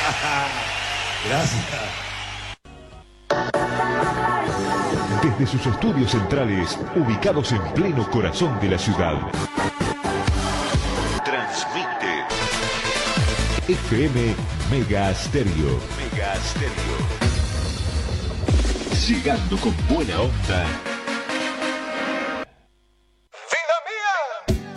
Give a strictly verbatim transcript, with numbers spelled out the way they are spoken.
Gracias. Desde sus estudios centrales, ubicados en pleno corazón de la ciudad, transmite F M Mega Stereo. Mega Stereo. Llegando con buena onda